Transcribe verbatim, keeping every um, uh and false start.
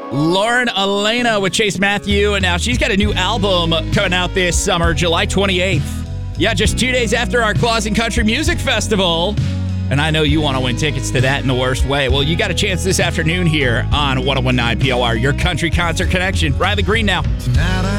Lauren Elena with Chase Matthew, and now she's got a new album coming out this summer, July twenty-eighth. Yeah, just two days after our Claus and Country Music Festival. And I know you want to win tickets to that in the worst way. Well, you got a chance this afternoon here on one oh one point nine P O R, your country concert connection. Riley Green now. Tonight